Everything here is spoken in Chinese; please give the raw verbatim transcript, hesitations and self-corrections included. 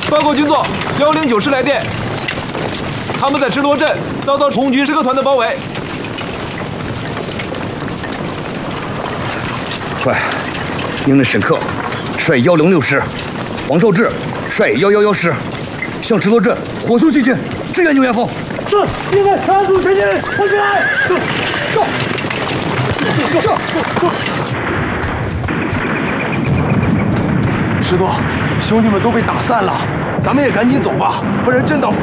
报告军座，幺零九师来电，他们在直罗镇遭到红军师科团的包围。 快，命令沈克率幺零六师，王兆志率幺幺幺师，向直罗镇火速进军，支援牛元峰。 是，命令全速前进，同起来！是， 上，上， 师座，兄弟们都被打散了，咱们也赶紧走吧，不然真当